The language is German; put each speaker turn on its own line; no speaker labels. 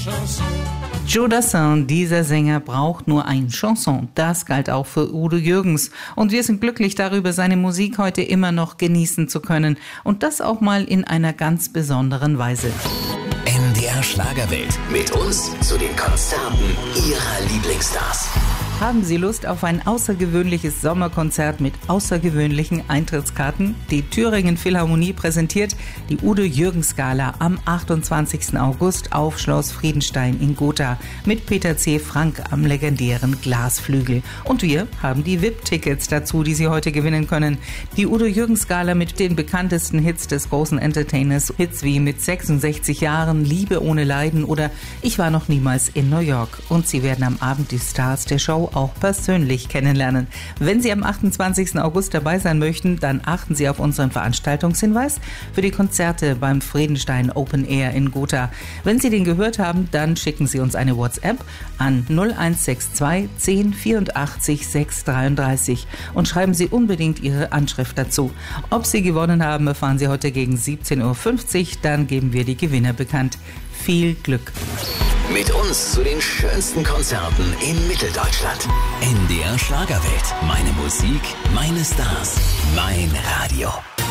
Joe Dassin, dieser Sänger, braucht nur ein Chanson. Das galt auch für Udo Jürgens. Und wir sind glücklich darüber, seine Musik heute immer noch genießen zu können. Und das auch mal in einer ganz besonderen Weise.
NDR Schlagerwelt. Mit uns zu den Konzerten Ihrer Lieblingsstars.
Haben Sie Lust auf ein außergewöhnliches Sommerkonzert mit außergewöhnlichen Eintrittskarten? Die Thüringen Philharmonie präsentiert die Udo Jürgens Gala am 28. August auf Schloss Friedenstein in Gotha mit Peter C. Frank am legendären Glasflügel. Und wir haben die VIP-Tickets dazu, die Sie heute gewinnen können. Die Udo Jürgens Gala mit den bekanntesten Hits des großen Entertainers. Hits wie Mit 66 Jahren, Liebe ohne Leiden oder Ich war noch niemals in New York. Und Sie werden am Abend die Stars der Show auch persönlich kennenlernen. Wenn Sie am 28. August dabei sein möchten, dann achten Sie auf unseren Veranstaltungshinweis für die Konzerte beim Friedenstein Open Air in Gotha. Wenn Sie den gehört haben, dann schicken Sie uns eine WhatsApp an 0162 10 84 633 und schreiben Sie unbedingt Ihre Anschrift dazu. Ob Sie gewonnen haben, erfahren Sie heute gegen 17.50 Uhr, dann geben wir die Gewinner bekannt. Viel Glück!
Mit uns zu den schönsten Konzerten in Mitteldeutschland. NDR Schlagerwelt. Meine Musik, meine Stars, mein Radio.